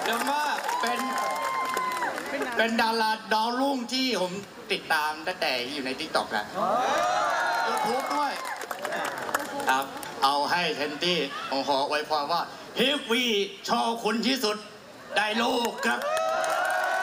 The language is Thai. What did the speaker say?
แต่ว่าเป็นดาราดาวรุ่งที่ผมติดตามตั้งแต่อยู่ในTikTokแล้วยูทูบด้วยครับเอาให้เทนที่ผมขออวยพรว่าฮิปวีชอบคุณที่สุดได้โลกครับ